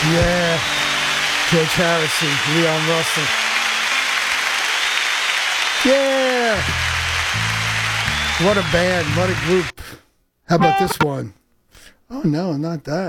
Yeah. George Harrison, Leon Russell. Yeah. What a band. What a group. How about this one? Oh, no, not that.